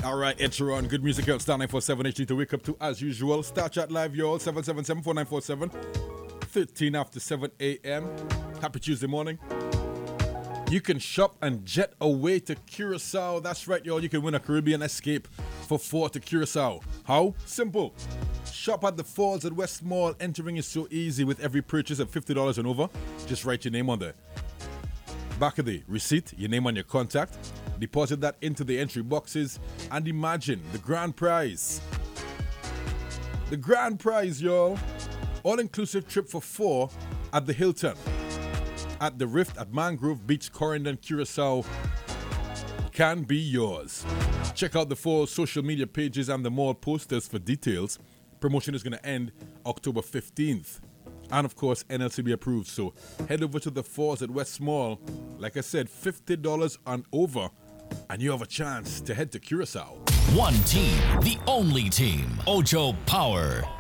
Alright, it's Ron. Good music out, Star 947 HD to wake up to as usual. Star Chat Live, y'all. 777-4947. 13 after 7 a.m. Happy Tuesday morning. You can shop and jet away to Curacao. That's right, y'all. You can win a Caribbean escape for 4 to Curacao. How? Simple. Shop at the Falls at West Mall. Entering is so easy with every purchase of $50 and over. Just write your name on there. Back of the receipt, your name and your contact. Deposit that into the entry boxes and imagine the grand prize. The grand prize, y'all. All-inclusive trip for 4 at the Hilton, at the Rift at Mangrove Beach, Corendon, Curacao can be yours. Check out the 4 social media pages and the mall posters for details. Promotion is going to end October 15th. And of course, NLCB approved. So head over to the Falls at West Mall. Like I said, $50 and over. And you have a chance to head to Curacao. One team, the only team. Ojo Power.